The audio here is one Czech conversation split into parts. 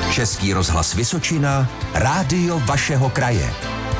Český rozhlas Vysočina, rádio vašeho kraje.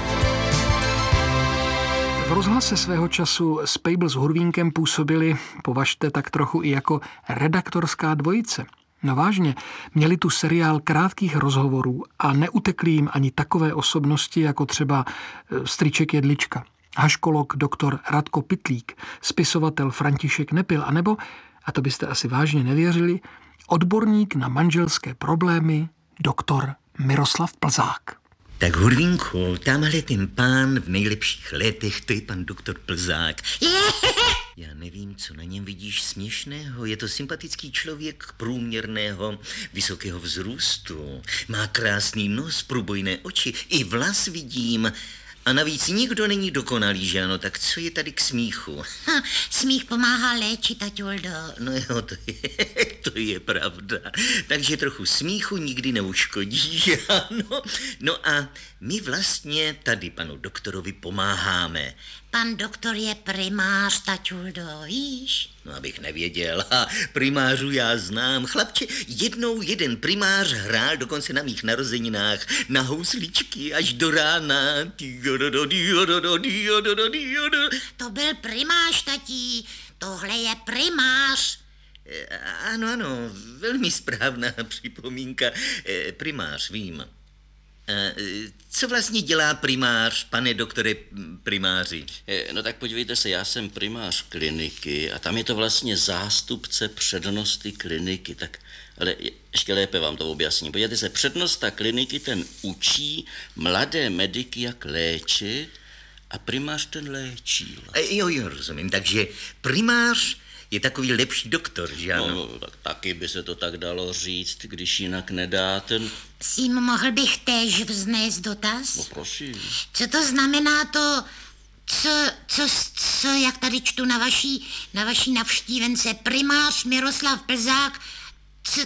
V rozhlase svého času Spejbl s Hurvínkem působili, považte tak trochu i jako redaktorská dvojice. No vážně, měli tu seriál krátkých rozhovorů a neutekli jim ani takové osobnosti, jako třeba strýček Jedlička, haškolog doktor Radko Pytlík, spisovatel František Nepil, anebo, a to byste asi vážně nevěřili, odborník na manželské problémy doktor Miroslav Plzák. Tak Hurvínku, tamhle ten pán v nejlepších letech, to je pan doktor Plzák. Já nevím, co na něm vidíš směšného. Je to sympatický člověk průměrného, vysokého vzrůstu. Má krásný nos, průbojné oči, i vlas vidím. A navíc nikdo není dokonalý, že ano? Tak co je tady k smíchu? Smích pomáhá léčit, taťuldo. No jo, to je pravda. Takže trochu smíchu nikdy neuškodí, že ano? No a my vlastně tady panu doktorovi pomáháme. Pan doktor je primář, taťuldo, víš? No, abych nevěděl. A primářů já znám. Chlapče, jednou jeden primář hrál dokonce na mých narozeninách na housličky až do rána. To byl primář, tatí. Tohle je primář. Ano, velmi správná připomínka. Primář, vím. Co vlastně dělá primář, pane doktore primáři? No tak podívejte se, já jsem primář kliniky a tam je to vlastně zástupce přednosty kliniky, tak ale ještě lépe vám to objasním. Podívejte se, přednosta kliniky ten učí mladé mediky, jak léčit a primář ten léčí. Jo, rozumím, takže primář je takový lepší doktor, že ano? No, tak taky by se to tak dalo říct, když jinak nedá ten... Sím, mohl bych též vznést dotaz? No prosím. Co to znamená to, co jak tady čtu na vaší navštívence, primář Miroslav Plzák, co?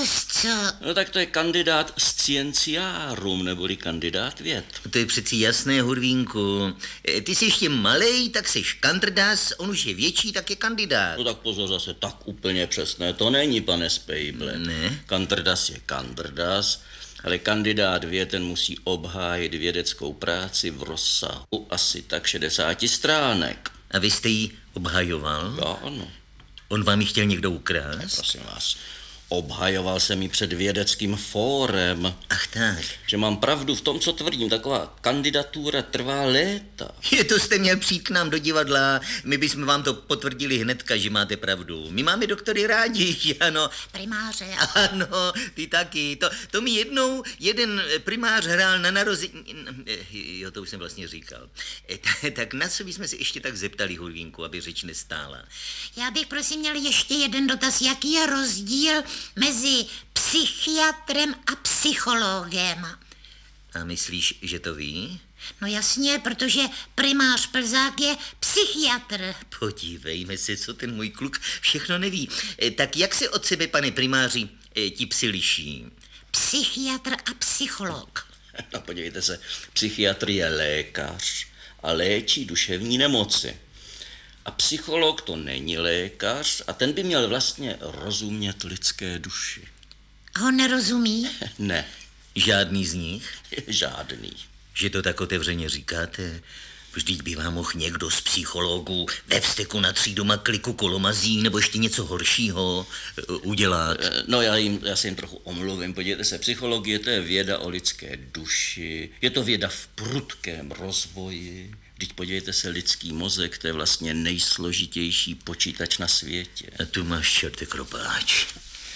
No tak to je kandidát scienciarum, neboli kandidát věd. To je přeci jasné, Hurvínku. Ty jsi ještě malej, tak jsi kandrdas, on už je větší, tak je kandidát. No tak pozor, zase tak úplně přesné to není, pane Spejble. Ne? Kandrdas je kandrdas, ale kandidát věd, ten musí obhájit vědeckou práci v rozsahu asi tak 60 stránek. A vy jste ji obhajoval? Já ano. On vám ji chtěl někdo ukrást? Prosím vás. Obhajoval jsem ji před vědeckým fórem. Ach tak. Že mám pravdu v tom, co tvrdím. Taková kandidatura trvá léta. To jste měl přijít k nám do divadla. My bychom vám to potvrdili hnedka, že máte pravdu. My máme doktory rádi, že ano. Primáře. Ano, ty taky. To mi jednou jeden primář hrál na narození... Jo, to už jsem vlastně říkal. Tak na co bychom se ještě tak zeptali, Hurvínku, aby řeč nestála? Já bych prosím měl ještě jeden dotaz. Jaký je rozdíl mezi psychiatrem a psychologem? A myslíš, že to ví? No jasně, protože primář Plzák je psychiatr. Podívejme se, co ten můj kluk všechno neví. Tak jak se od sebe, pane primáři, ti psi liší? Psychiatr a psycholog. No podívejte se, psychiatr je lékař a léčí duševní nemoci. A psycholog to není lékař a ten by měl vlastně rozumět lidské duši. Ho nerozumí? Ne. Žádný z nich? Žádný. Že to tak otevřeně říkáte? Vždyť by vám mohl někdo z psychologů ve vzteku natřít doma kliku kolomazí nebo ještě něco horšího udělat. No já se jim trochu omluvím. Podívejte se, psychologie to je věda o lidské duši. Je to věda v prudkém rozvoji. Vždyť podívejte se, lidský mozek, to je vlastně nejsložitější počítač na světě. A tu máš čerte kropáč.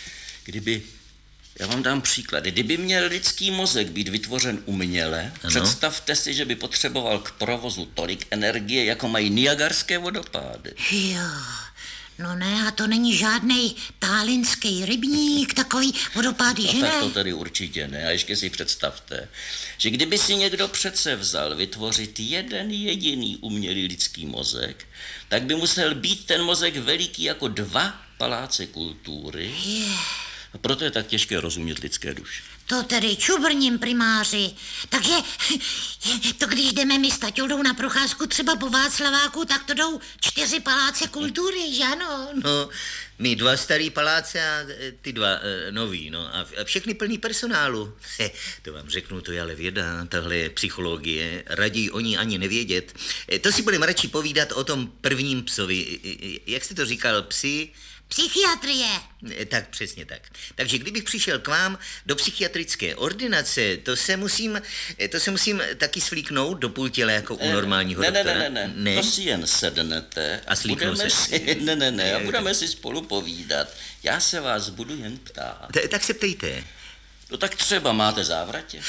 Já vám dám příklad. Kdyby měl lidský mozek být vytvořen uměle, ano? Představte si, že by potřeboval k provozu tolik energie, jako mají Niagarské vodopády. Jo, no ne, a to není žádnej tálinský rybník, takový vodopády, no, že ne? Tak to tady určitě ne. A ještě si představte, že kdyby si někdo přece vzal vytvořit jeden jediný umělý lidský mozek, tak by musel být ten mozek veliký jako 2 paláce kultury. A proto je tak těžké rozumět lidské duši. To tedy čubrním, primáři. Takže to, když jdeme my s Taťoldou na procházku třeba po Václaváku, tak to jdou 4 paláce kultury, že ano? No, my 2 starý paláce a ty 2 nový, no a všechny plný personálu. To vám řeknu, to je ale věda, tahle je psychologie, raději o ní ani nevědět. To si budeme radši povídat o tom prvním psovi. Jak jste to říkal, psi? Psychiatrie. Tak přesně tak. Takže kdybych přišel k vám do psychiatrické ordinace, to se musím taky svlíknout do půl těla jako u normálního doktora. Ne. To si jen sednete a slíknu se. Ne, a budeme si spolu povídat. Já se vás budu jen ptát. Tak se ptejte. No tak třeba máte závratě?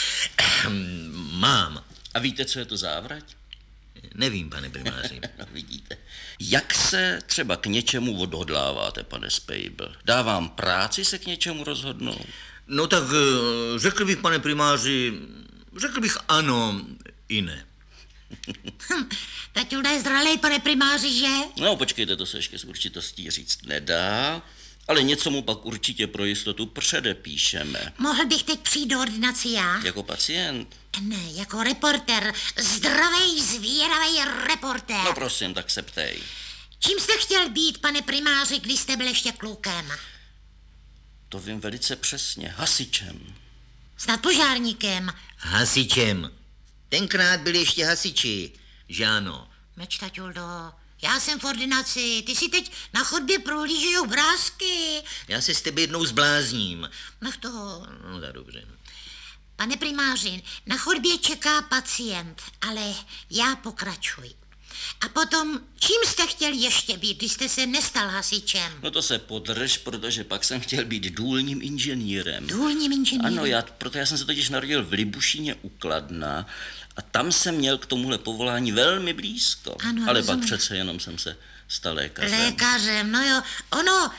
Mám. A víte, co je to závrať? Nevím, pane primáři. No, vidíte. Jak se třeba k něčemu odhodláváte, pane Spejbl? Dávám práci se k něčemu rozhodnout? No tak řekl bych, pane primáři, ano i ne. Taťulda je zralej, pane primáři, že? No, počkejte, to se ještě s určitostí říct nedá, ale něco mu pak určitě pro jistotu předepíšeme. Mohl bych teď přijít do ordinace já? Jako pacient? Ne, jako reporter. Zdravej, zvědavej reporter. No prosím, tak se ptej. Čím jste chtěl být, pane primáři, když jste byl ještě klukem? To vím velice přesně. Hasičem. Snad požárníkem. Hasičem. Tenkrát byli ještě hasiči, že ano. Meč, Taťuldo, já jsem v ordinaci, ty si teď na chodbě prohlížejí obrázky. Já se s tebe jednou zblázním. Nech toho. No tak dobře. Pane primáři, na chodbě čeká pacient, ale já pokračuji. A potom, čím jste chtěl ještě být, když jste se nestal hasičem? No to se podrž, protože pak jsem chtěl být důlním inženýrem. Důlním inženýrem? Ano, proto já jsem se totiž narodil v Libušíně u Kladna a tam jsem měl k tomuhle povolání velmi blízko. Ano, ale rozumím. pak přece jenom jsem se stal lékařem. Lékařem, no jo. Ono,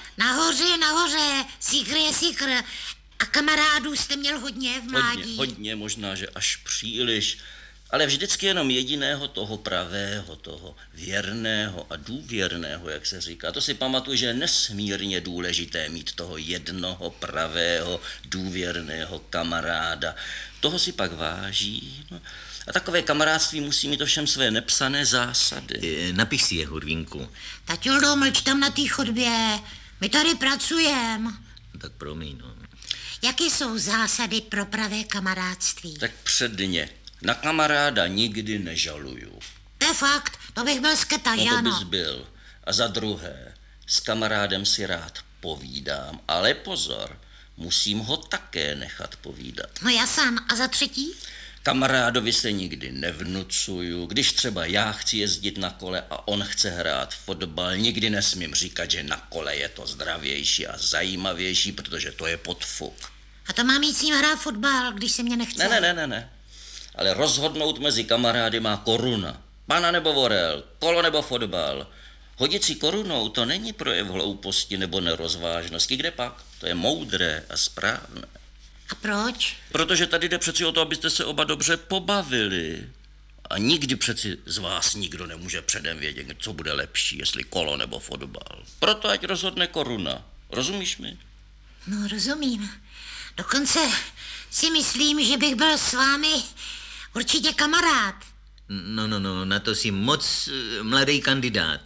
nahoře, síkr. A kamarádů jste měl hodně v mládí? Hodně, možná, že až příliš. Ale vždycky jenom jediného toho pravého, toho věrného a důvěrného, jak se říká. To si pamatuju, že je nesmírně důležité mít toho jednoho pravého, důvěrného kamaráda. Toho si pak váží. No. A takové kamarádství musí mít ovšem své nepsané zásady. Napiš si je, Hurvínku. Taťuldo, mlč tam na té chodbě. My tady pracujeme. Tak promiň, no. Jaké jsou zásady pro pravé kamarádství? Tak předně. Na kamaráda nikdy nežaluju. To je fakt, to bych byl sketa, že No to ano? bys byl. A za druhé, s kamarádem si rád povídám, ale pozor, musím ho také nechat povídat. No jasan, a za třetí? Kamarádovi se nikdy nevnucuju. Když třeba já chci jezdit na kole a on chce hrát fotbal, nikdy nesmím říkat, že na kole je to zdravější a zajímavější, protože to je podfuk. A to mám jít s ním hrát fotbal, když se mě nechce? Ne. Ale rozhodnout mezi kamarády má koruna. Pana nebo vorel, kolo nebo fotbal. Hodit si korunou, to není projev hlouposti nebo nerozvážnosti. Kde pak? To je moudré a správné. A proč? Protože tady jde přeci o to, abyste se oba dobře pobavili. A nikdy přeci z vás nikdo nemůže předem vědět, co bude lepší, jestli kolo nebo fotbal. Proto ať rozhodne koruna. Rozumíš mi? No, rozumím. Dokonce si myslím, že bych byl s vámi určitě kamarád. No, na to si moc mladý kandidát.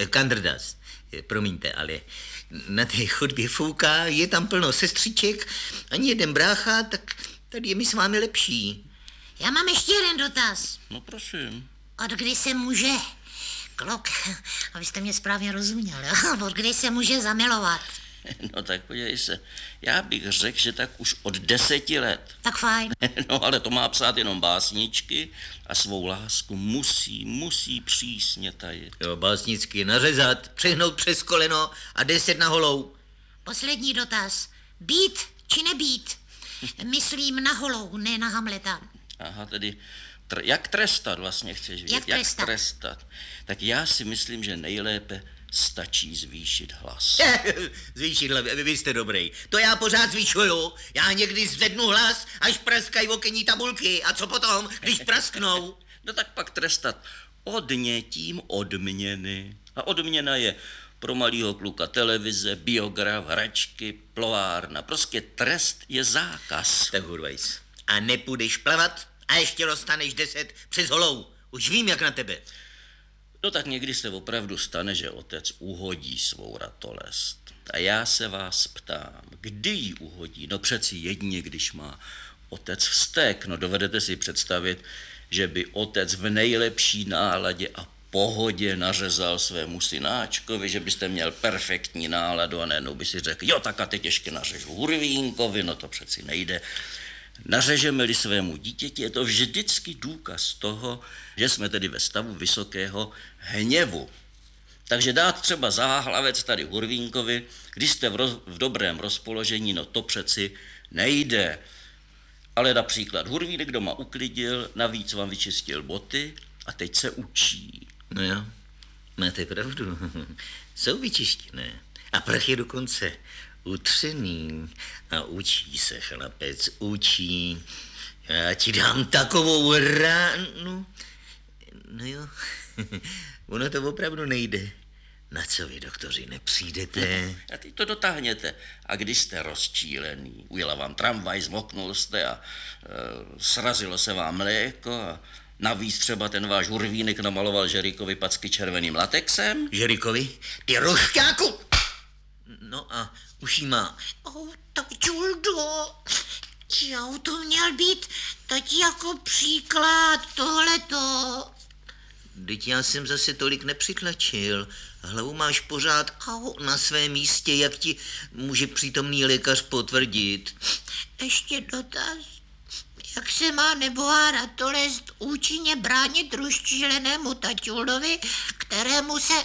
Promiňte, ale na té chodbě fouká, je tam plno sestřiček, ani jeden brácha, tak tady je mi s vámi lepší. Já mám ještě jeden dotaz. No prosím. Od kdy se může, kluk, abyste mě správně rozuměl, jo? Od kdy se může zamilovat? No tak podívej se, já bych řekl, že tak už od 10 let. Tak fajn. No ale to má psát jenom básničky a svou lásku musí přísně tajit. Jo, básnicky nařezat, přehnout přes koleno a 10 na holou. Poslední dotaz. Být či nebýt? Myslím na holou, ne na Hamleta. Aha, tedy jak trestat vlastně chceš vědět? Jak trestat? Tak já si myslím, že nejlépe stačí zvýšit hlas. Zvýšit hlas, vy jste dobrý. To já pořád zvyšuju. Já někdy zvednu hlas, až praskají okenní tabulky. A co potom, když prasknou? No tak pak trestat odnětím odměny. A odměna je Pro malýho kluka televize, biograf, hračky, plovárna. Prostě trest je zákaz. Tak Hurvajs, a nepůjdeš plavat a ještě dostaneš 10 přes holou. Už vím, jak na tebe. No tak někdy se opravdu stane, že otec uhodí svou ratolest. A já se vás ptám, kdy ji uhodí? No přeci jedině, když má otec vztek. No dovedete si představit, že by otec v nejlepší náladě a pohodě nařezal svému synáčkovi, že byste měl perfektní náladu a najednou by si řekl, jo, tak a teď ještě nařežu Hurvínkovi, no to přeci nejde. Nařežeme-li svému dítěti, je to vždycky důkaz toho, že jsme tedy ve stavu vysokého hněvu. Takže dát třeba záhlavec tady Hurvínkovi, když jste v dobrém rozpoložení, no to přeci nejde. Ale například Hurvínek doma uklidil, navíc vám vyčistil boty a teď se učí. No jo, máte pravdu. Jsou vyčištěné. A prach je dokonce utřený. A učí se chlapec, učí. Já ti dám takovou ránu. No jo, ono to opravdu nejde. Na co vy, doktoři, nepřijdete? A teď to dotáhněte. A když jste rozčílený, ujela vám tramvaj, zmoknul jste a srazilo se vám mléko a navíc třeba ten váš Hurvínek namaloval Žerikovi packy červeným latexem. Žerikovi? Ty rošťáku! No a už jí má. Taťuldo, jo, to měl být teď jako příklad tohleto. Vždyť já jsem zase tolik nepřitlačil. Hlavu máš pořád na svém místě, jak ti může přítomný lékař potvrdit. Ještě dotaz. Jak se má nebohá ratolest účinně bránit rozčílenému taťuldovi, kterému se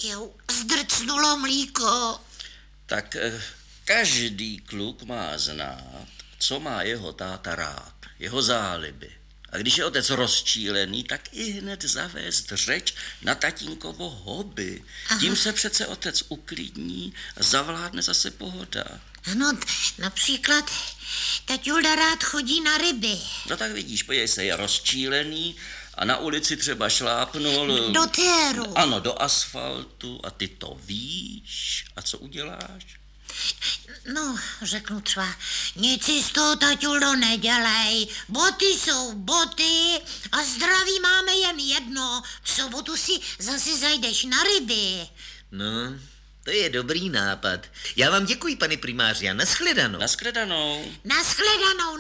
zdrcnulo mlíko? Tak každý kluk má znát, co má jeho táta rád, jeho záliby. A když je otec rozčílený, tak i hned zavést řeč na tatínkovo hobby. Aha. Tím se přece otec uklidní a zavládne zase pohoda. Ano, například taťulda rád chodí na ryby. No tak vidíš, podívej se, je rozčílený a na ulici třeba šlápnul... Do téru. Ano, do asfaltu a ty to víš. A co uděláš? No, řeknu třeba, nic si z toho, taťuldo, nedělej. Boty jsou boty a zdraví máme jen jedno. V sobotu si zase zajdeš na ryby. No, to je dobrý nápad. Já vám děkuji, pane primáři, a nashledanou. Nashledanou. Nashledanou.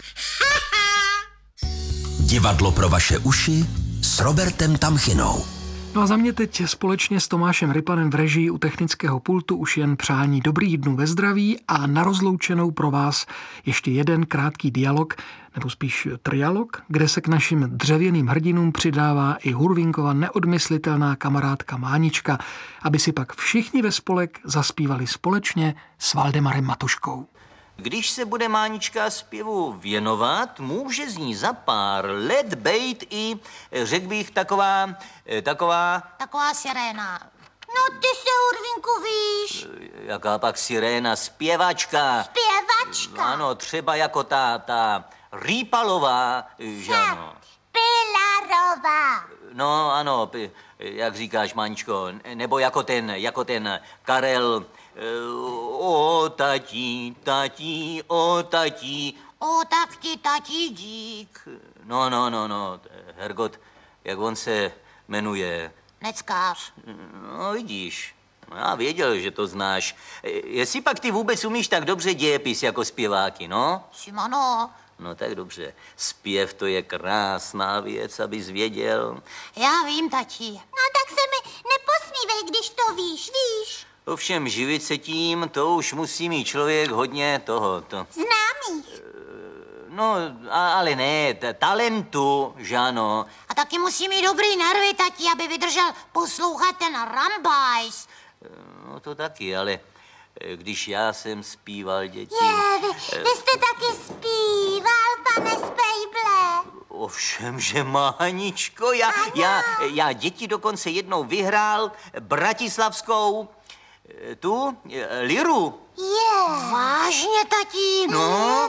Divadlo pro vaše uši s Robertem Tamchinou. No a za mě teď společně s Tomášem Rypanem v režii u technického pultu už jen přání dobrých dnů ve zdraví a na rozloučenou pro vás ještě jeden krátký dialog, nebo spíš trialog, kde se k našim dřevěným hrdinům přidává i Hurvínkova neodmyslitelná kamarádka Mánička, aby si pak všichni ve spolek zaspívali společně s Valdemarem Matuškou. Když se bude Mánička zpěvu věnovat, může z ní za pár let bejt i, řekl bych, taková... Taková siréna. No ty se, Hurvínku, víš. Jaká pak siréna? Zpěvačka. Zpěvačka. Ano, třeba jako ta Rýpalová, že ano. Pilarová. No ano, jak říkáš, Máničko, nebo jako ten Karel... O tatí, o tatí. O tak ti tatí dík. No, Hergot, jak on se jmenuje? Neckář. No, vidíš, já věděl, že to znáš. Jestli pak ty vůbec umíš tak dobře dějepis jako zpěváky, no? Šimano. No tak dobře, zpěv to je krásná věc, abys věděl. Já vím, tati. No tak se mi neposmívej, když to víš. Ovšem živit se tím, to už musí mít člověk hodně tohoto. Známých. No, ale ne, talentu, že ano. A taky musí mít dobrý nervy, tati, aby vydržel poslouchat ten rambajs. No to taky, ale když já jsem zpíval, děti... Vy jste taky zpíval, pane Spejble. Ovšem, že Máničko, já děti dokonce jednou vyhrál bratislavskou tu liru. Vážně, tati? No.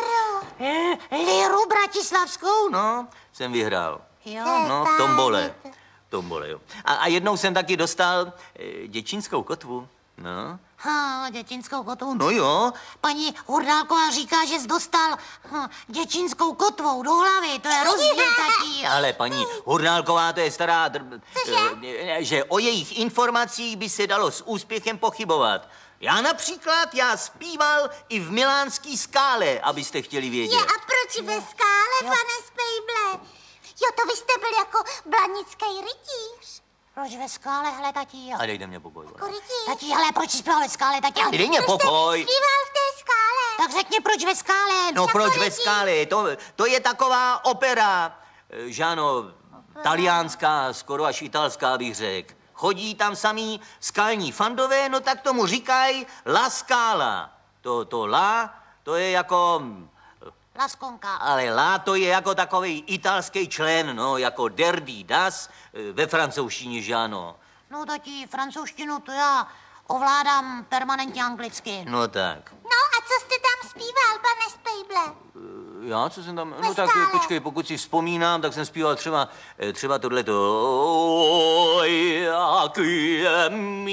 Liru bratislavskou? No, jsem vyhrál. Jo. No, v tombole, jo. A jednou jsem taky dostal děčínskou kotvu. No? Děčínskou kotvu. No jo. Paní Hurdálková říká, že jsi dostal děčínskou kotvou do hlavy. To je rozdíl, tatí. Ale paní Hurdálková, to je stará... že o jejich informacích by se dalo s úspěchem pochybovat. Já zpíval i v milánský Skále, abyste chtěli vědět. A proč ve Skále, pane Spejble? Jo, to vy jste byl jako blanický rytíř. Proč ve Skále, hele, tatí? A dejte mě pokoj. Jako rytíř. Tatí, hele, proč jsi zpíval ve Skále, tatí? Dej mě pokoj. Zpíval v té Skále. Tak řekni, proč ve Skále? No proč ve Skále? To je taková opera, žáno, taliánská, skoro až italská bych řekl. Chodí tam samý skalní fandové, no tak tomu říkají La Scala. To la, to je jako... Laskonka. Ale la to je jako takový italský člen, no, jako der die das ve francouzštině, žáno. No, tatí, francouzštinu to já ovládám permanentně anglicky. No tak. No a co jste tam zpíval, pane Spejble? Já, co jsem tam... Ve No tak Skále. počkej, pokud si vzpomínám, tak jsem zpíval třeba tohleto. Oj, jak je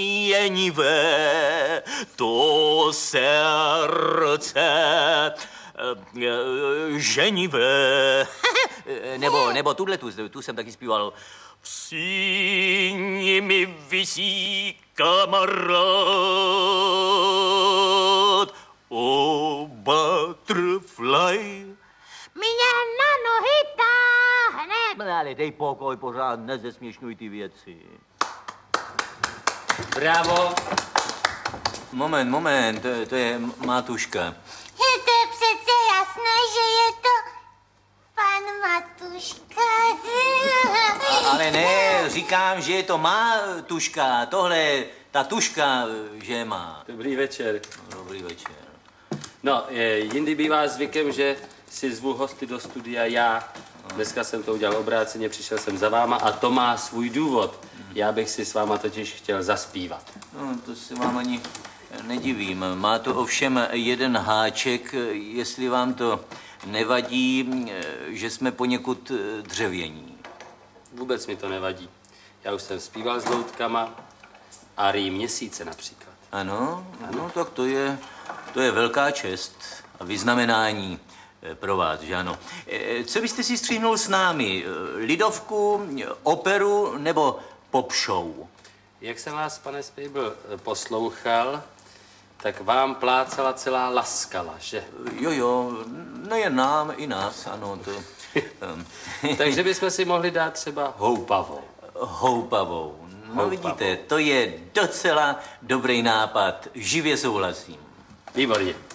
měnivé to srdce ženivé. nebo tu jsem taky zpíval. V síni mi visí kamarád, o butterfly. Mě na nohy táhne. Ale dej pokoj, pořád nezesměšňuj ty věci. Bravo. Moment, to je Matuška. To je přece jasné, že je to pan Matuška. Ale ne, říkám, že je to má tuška, tohle, ta tuška, že má. Dobrý večer. Dobrý večer. No, jindy bývá zvykem, že si zvu hosty do studia já. Dneska jsem to udělal obráceně, přišel jsem za váma a to má svůj důvod. Já bych si s váma totiž chtěl zaspívat. No, to se vám ani nedivím. Má to ovšem jeden háček, jestli vám to nevadí, že jsme poněkud dřevění. Vůbec mi to nevadí. Já už jsem zpíval s loutkama a rý měsíce například. Ano, tak to je velká čest a vyznamenání pro vás, že ano. Co byste si stříhnul s námi? Lidovku, operu nebo pop show? Jak jsem vás, pane Spejbl, poslouchal, tak vám plácala celá La Scala, že? Jo, nejen nám, i nás, ano, to... Takže bychom si mohli dát třeba houpavou. Houpavou. No Houpavou. vidíte, to je docela dobrý nápad, živě souhlasím. Výborně.